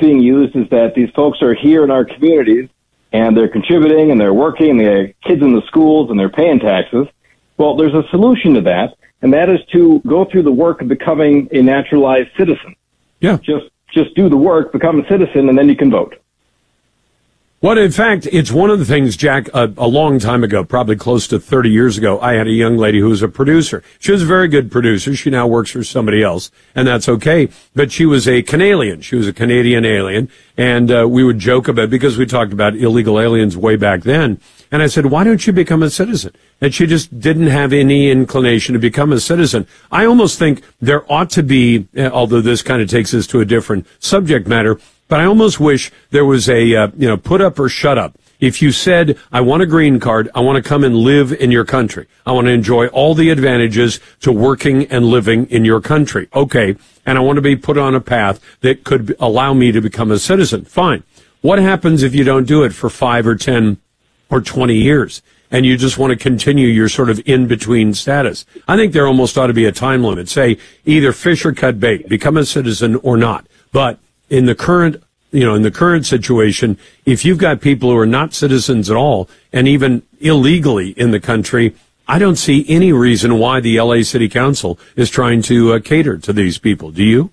being used is that these folks are here in our communities, and they're contributing, and they're working, and they have kids in the schools, and they're paying taxes. Well, there's a solution to that, and that is to go through the work of becoming a naturalized citizen. Yeah. Just do the work, become a citizen, and then you can vote. Well, in fact, it's one of the things, Jack, a long time ago, probably close to 30 years ago, I had a young lady who was a producer. She was a very good producer. She now works for somebody else, and that's okay. But she was a Canadian. She was a Canadian alien, and we would joke about it because we talked about illegal aliens way back then. And I said, why don't you become a citizen? And she just didn't have any inclination to become a citizen. I almost think there ought to be, although this kind of takes us to a different subject matter, but I almost wish there was a, put up or shut up. If you said, I want a green card, I want to come and live in your country. I want to enjoy all the advantages to working and living in your country. Okay. And I want to be put on a path that could allow me to become a citizen. Fine. What happens if you don't do it for 5 or 10 or 20 years and you just want to continue your sort of in-between status? I think there almost ought to be a time limit. Say either fish or cut bait, become a citizen or not. But in the current situation, if you've got people who are not citizens at all and even illegally in the country, I don't see any reason why the LA City Council is trying to cater to these people. Do you?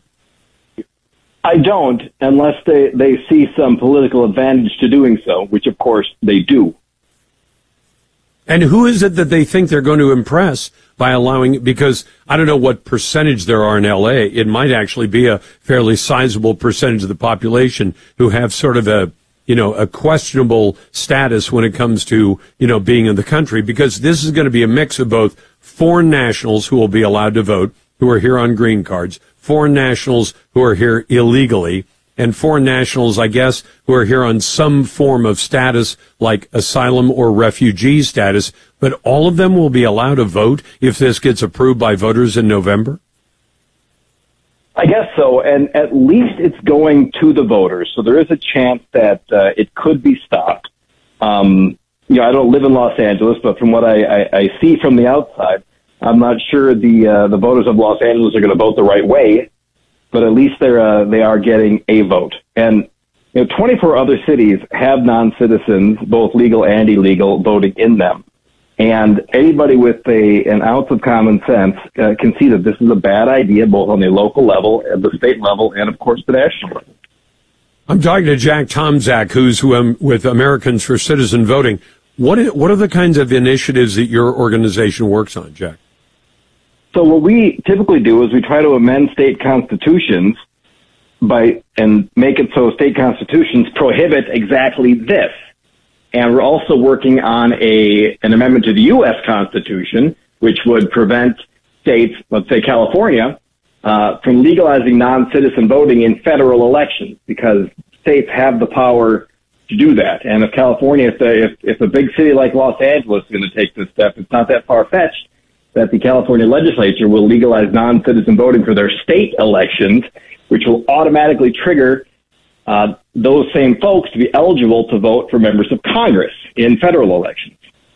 I don't, unless they see some political advantage to doing so, which of course they do. And who is it that they think they're going to impress by allowing, because I don't know what percentage there are in L.A. It might actually be a fairly sizable percentage of the population who have sort of a questionable status when it comes to, being in the country, because this is going to be a mix of both foreign nationals who will be allowed to vote, who are here on green cards, foreign nationals who are here illegally, and foreign nationals, I guess, who are here on some form of status like asylum or refugee status, but all of them will be allowed to vote if this gets approved by voters in November? I guess so, and at least it's going to the voters, so there is a chance that it could be stopped. I don't live in Los Angeles, but from what I see from the outside, I'm not sure the voters of Los Angeles are going to vote the right way, but at least they are getting a vote. And 24 other cities have non-citizens, both legal and illegal, voting in them. And anybody with an ounce of common sense can see that this is a bad idea, both on the local level, at the state level, and, of course, the national level. I'm talking to Jack Tomczak, who's with Americans for Citizen Voting. What are the kinds of initiatives that your organization works on, Jack? So what we typically do is we try to amend state constitutions and make it so state constitutions prohibit exactly this. And we're also working on an amendment to the U.S. Constitution, which would prevent states, let's say California, from legalizing non-citizen voting in federal elections, because states have the power to do that. And if California, if a big city like Los Angeles is going to take this step, it's not that far-fetched that the California legislature will legalize non-citizen voting for their state elections, which will automatically trigger those same folks to be eligible to vote for members of Congress in federal elections.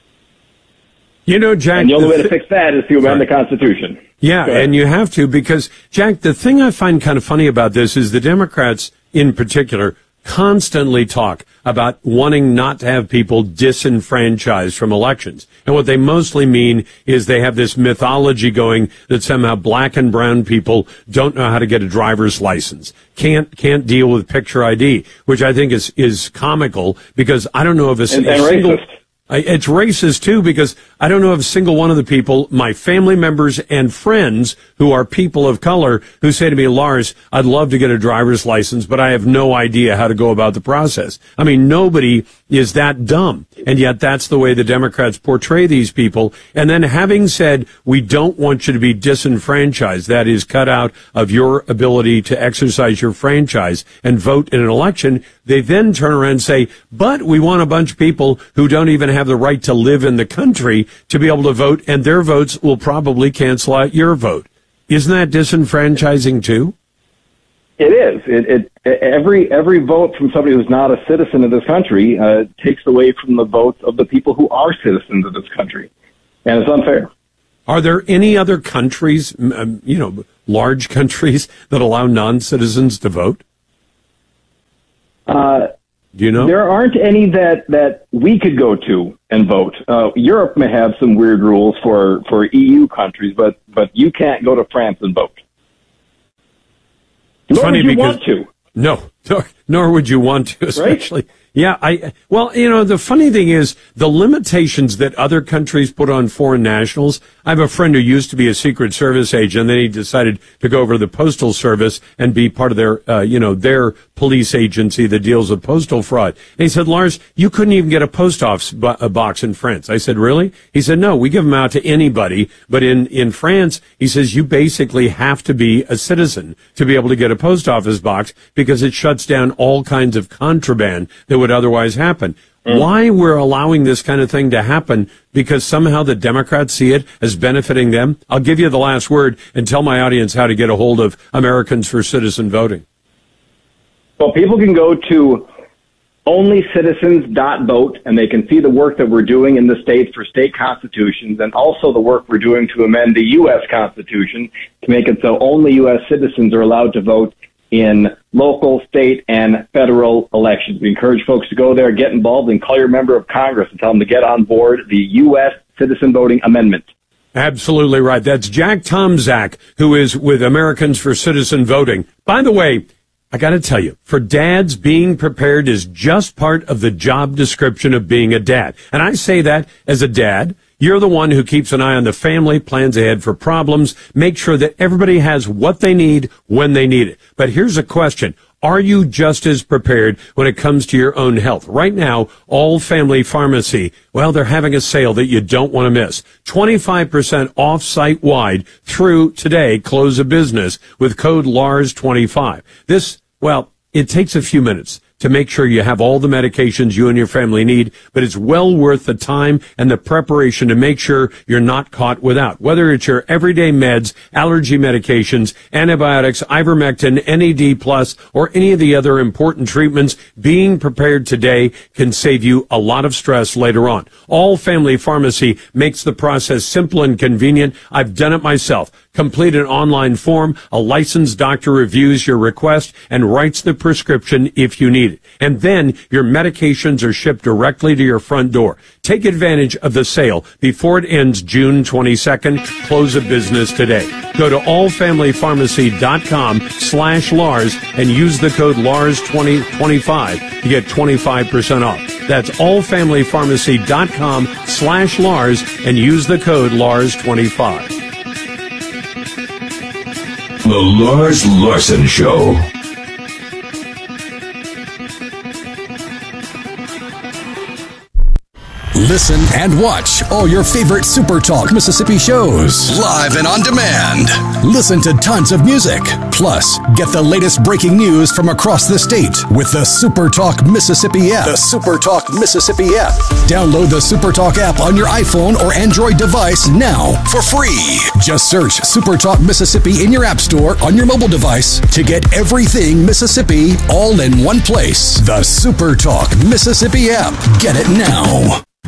Jack, and the only way to fix that is to amend the Constitution. Yeah, and you have to, because, Jack, the thing I find kind of funny about this is the Democrats in particular constantly talk about wanting not to have people disenfranchised from elections. And what they mostly mean is they have this mythology going that somehow black and brown people don't know how to get a driver's license, can't deal with picture ID, which I think is comical, because I don't know of a single... racist. It's racist, too, because I don't know of a single one of the people, my family members and friends who are people of color, who say to me, Lars, I'd love to get a driver's license, but I have no idea how to go about the process. I mean, nobody is that dumb. And yet that's the way the Democrats portray these people. And then having said, we don't want you to be disenfranchised, that is, cut out of your ability to exercise your franchise and vote in an election, they then turn around and say, but we want a bunch of people who don't even have the right to live in the country to be able to vote, and their votes will probably cancel out your vote. Isn't that disenfranchising too? It is. Every vote from somebody who's not a citizen of this country takes away from the votes of the people who are citizens of this country, and it's unfair. Are there any other countries, large countries, that allow non-citizens to vote? Do you know? There aren't any that we could go to and vote. Europe may have some weird rules for EU countries, but you can't go to France and vote. Nor would you want to. No, nor would you want to, especially. Right? Yeah, well, the funny thing is the limitations that other countries put on foreign nationals. I have a friend who used to be a Secret Service agent, and then he decided to go over to the Postal Service and be part of their, their police agency that deals with postal fraud. And he said, Lars, you couldn't even get a post office box in France. I said, really? He said, no, we give them out to anybody. But in France, he says, you basically have to be a citizen to be able to get a post office box because it shuts down all kinds of contraband that would otherwise happen. Why we're allowing this kind of thing to happen? Because somehow the Democrats see it as benefiting them? I'll give you the last word and tell my audience how to get a hold of Americans for Citizen Voting. Well, people can go to onlycitizens.vote, and they can see the work that we're doing in the states for state constitutions, and also the work we're doing to amend the U.S. Constitution to make it so only U.S. citizens are allowed to vote in local, state, and federal elections. We encourage folks to go there, get involved, and call your member of Congress and tell them to get on board the U.S. Citizen Voting Amendment. Absolutely right. That's Jack Tomczak, who is with Americans for Citizen Voting. By the way, I got to tell you, for dads, being prepared is just part of the job description of being a dad. And I say that as a dad. You're the one who keeps an eye on the family, plans ahead for problems, make sure that everybody has what they need when they need it. But here's a question. Are you just as prepared when it comes to your own health? Right now, All Family Pharmacy, well, they're having a sale that you don't want to miss. 25% off site-wide through today, close of business, with code LARS25. This, well, it takes a few minutes to make sure you have all the medications you and your family need, but it's well worth the time and the preparation to make sure you're not caught without. Whether it's your everyday meds, allergy medications, antibiotics, ivermectin, NAD+, or any of the other important treatments, being prepared today can save you a lot of stress later on. All Family Pharmacy makes the process simple and convenient. I've done it myself. Complete an online form, a licensed doctor reviews your request and writes the prescription if you need it. And then your medications are shipped directly to your front door. Take advantage of the sale before it ends June 22nd. Close of business today. Go to allfamilypharmacy.com/Lars and use the code LARS2025 to get 25% off. That's allfamilypharmacy.com/Lars and use the code LARS25. The Lars Larson Show. Listen and watch all your favorite Super Talk Mississippi shows live and on demand. Listen to tons of music. Plus, get the latest breaking news from across the state with the Super Talk Mississippi app. The Super Talk Mississippi app. Download the Super Talk app on your iPhone or Android device now for free. Just search Super Talk Mississippi in your app store on your mobile device to get everything Mississippi all in one place. The Super Talk Mississippi app. Get it now.